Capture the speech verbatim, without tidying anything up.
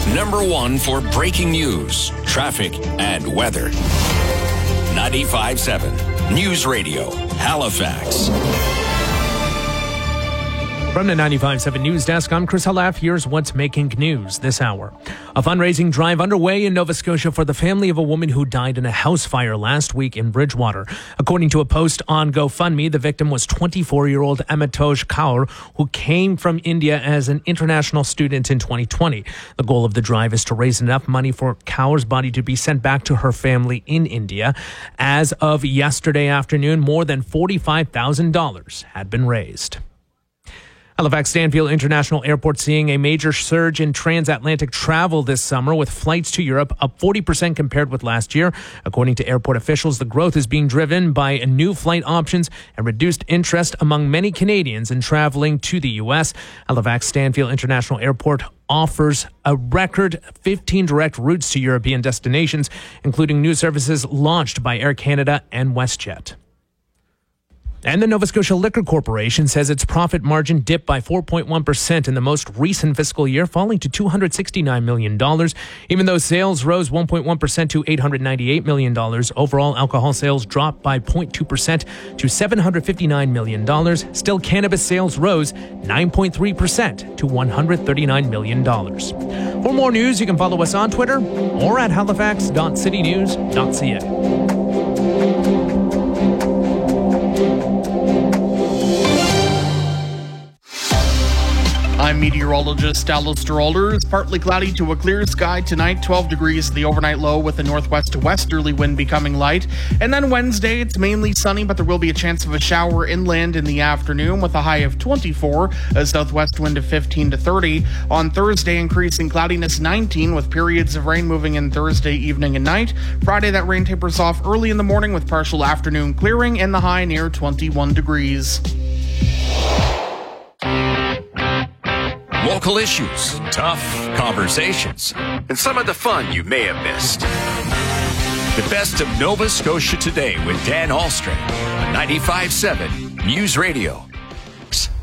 number one for breaking news, traffic, and weather. ninety-five point seven News Radio, Halifax. From the ninety-five point seven News Desk, I'm Chris Halaf. Here's what's making news this hour. A fundraising drive underway in Nova Scotia for the family of a woman who died in a house fire last week in Bridgewater. According to a post on GoFundMe, the victim was twenty-four-year-old Amitoj Kaur, who came from India as an international student in twenty twenty. The goal of the drive is to raise enough money for Kaur's body to be sent back to her family in India. As of yesterday afternoon, more than forty-five thousand dollars had been raised. Halifax Stanfield International Airport seeing a major surge in transatlantic travel this summer, with flights to Europe up forty percent compared with last year. According to airport officials, the growth is being driven by new flight options and reduced interest among many Canadians in traveling to the U S. Halifax Stanfield International Airport offers a record fifteen direct routes to European destinations, including new services launched by Air Canada and WestJet. And the Nova Scotia Liquor Corporation says its profit margin dipped by four point one percent in the most recent fiscal year, falling to two hundred sixty-nine million dollars. Even though sales rose one point one percent to eight hundred ninety-eight million dollars, overall alcohol sales dropped by zero point two percent to seven hundred fifty-nine million dollars. Still, cannabis sales rose nine point three percent to one hundred thirty-nine million dollars. For more news, you can follow us on Twitter or at halifax dot city news dot c a. I'm meteorologist Alistair Alders. Partly cloudy to a clear sky tonight, twelve degrees the overnight low, with a northwest to westerly wind becoming light. And then Wednesday, it's mainly sunny, but there will be a chance of a shower inland in the afternoon with a high of twenty-four, a southwest wind of fifteen to thirty. On Thursday, increasing cloudiness nineteen, with periods of rain moving in Thursday evening and night. Friday, that rain tapers off early in the morning with partial afternoon clearing and the high near twenty-one degrees. Local issues, tough conversations, and some of the fun you may have missed. The best of Nova Scotia Today with Dan Ahlstrom on ninety-five point seven News Radio.